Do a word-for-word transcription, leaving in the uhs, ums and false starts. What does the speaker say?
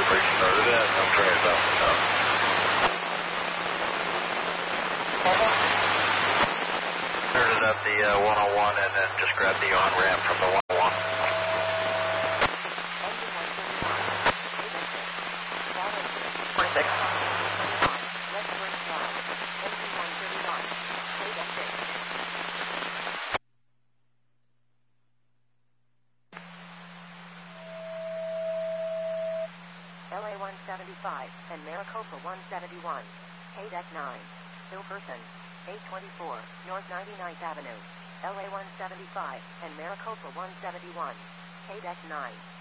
bridge started at. I'm trying to up. Started at the uh, one oh one and then just grab the on-ramp from the one oh one. twenty-six. L A one seventy-five and Maricopa one seventy-one, K deck nine, still person, eight twenty-four, North ninety-ninth Avenue, L A one seventy-five and Maricopa one seventy-one, K deck nine.